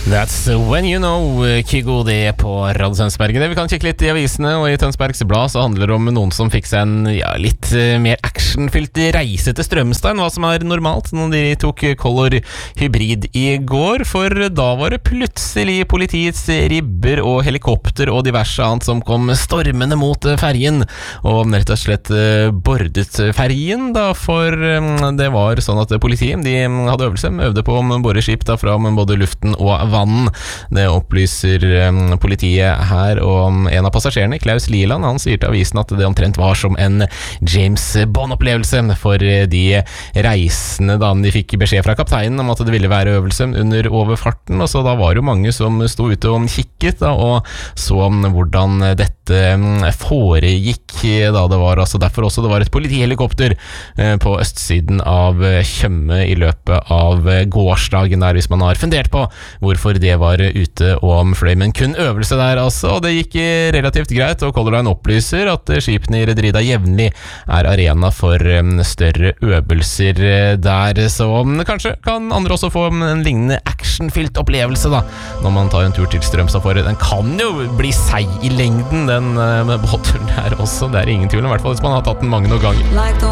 That's when you know, Kygo, det på Radio Tønsberg. Vi kan kikke litt i avisene, og i Tønsbergs Blad så handler det om noen som fikk seg en litt mer actionfylt reise til Strømstad enn hva som er normalt når de tok Color Hybrid i går, for da var det plutselig politiets ribber og helikopter og diverse annet som kom stormende mot fergen, og rett og slett bordet fergen da, for det var sånn at politiet, de hadde øvde på å bore skip da fra både luften og vann. Det opplyser politiet her, og en av passasjerene, Klaus Liland, han sier til avisen at det omtrent var som en James Bond-opplevelse for de reisende da de fikk beskjed fra kapteinen om at det ville være øvelse under overfarten, og så da var jo mange som sto ute og kikket da, og så hvordan dette foregikk da. Det var altså derfor også det var et politihelikopter på østsiden av Tjøme i løpet av gårsdagen der, hvis man har fundert på hvorfor det var ute og fløy, men kun øvelse der altså, og det gikk relativt greit, og Color Line opplyser at skipene i rederiet jevnlig er arena for større øvelser der, så kanskje kan andre også få en lignende actionfylt opplevelse da, når man tar en tur til Strømstad, for den kan jo bli seig i lengden, den båtturen der også, det er ingen tvil om, i hvert fall hvis man har tatt den mange noen ganger.